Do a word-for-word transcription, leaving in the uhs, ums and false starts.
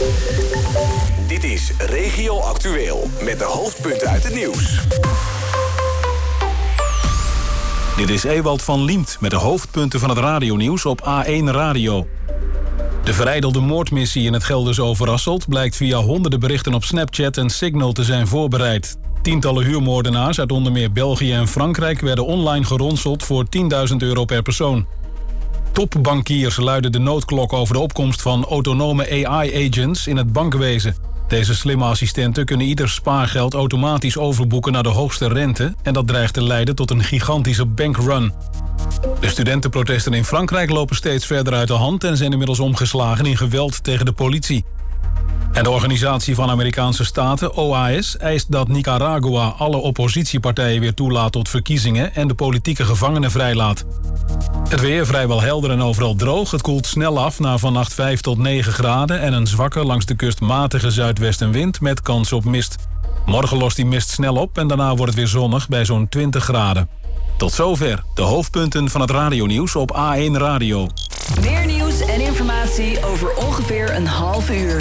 Dit is Regio Actueel met de hoofdpunten uit het nieuws. Dit is Ewald van Liemt met de hoofdpunten van het radionieuws op A één Radio. De verijdelde moordmissie in het Gelders Overasselt blijkt via honderden berichten op Snapchat en Signal te zijn voorbereid. Tientallen huurmoordenaars uit onder meer België en Frankrijk werden online geronseld voor tienduizend euro per persoon. Topbankiers luiden de noodklok over de opkomst van autonome A I-agents in het bankwezen. Deze slimme assistenten kunnen ieder spaargeld automatisch overboeken naar de hoogste rente en dat dreigt te leiden tot een gigantische bankrun. De studentenprotesten in Frankrijk lopen steeds verder uit de hand en zijn inmiddels omgeslagen in geweld tegen de politie. En de Organisatie van Amerikaanse Staten, O A S, eist dat Nicaragua alle oppositiepartijen weer toelaat tot verkiezingen en de politieke gevangenen vrijlaat. Het weer vrijwel helder en overal droog. Het koelt snel af naar vannacht vijf tot negen graden en een zwakke langs de kust matige zuidwestenwind met kans op mist. Morgen lost die mist snel op en daarna wordt het weer zonnig bij zo'n twintig graden. Tot zover de hoofdpunten van het radionieuws op A één Radio. Meer nieuws en informatie over ongeveer een half uur.